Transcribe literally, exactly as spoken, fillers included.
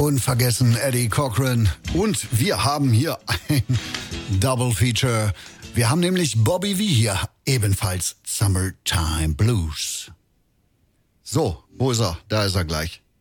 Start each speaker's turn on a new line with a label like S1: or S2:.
S1: Unvergessen Eddie Cochran. Und wir haben hier ein Double Feature. Wir haben nämlich Bobby V hier, ebenfalls Summertime Blues. So, wo ist er? Da ist er gleich.